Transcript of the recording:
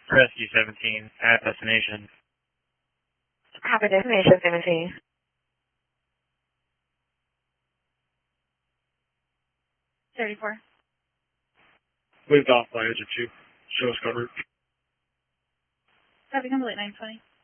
Rescue 17, at destination. Copy destination 17. Moved off by edge of 2. Show us covered. Copy complete 920.